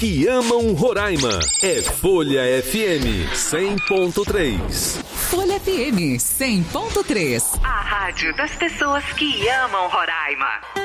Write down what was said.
que amam Roraima. É Folha FM 100.3. Folha FM 100.3. A rádio das pessoas que amam Roraima.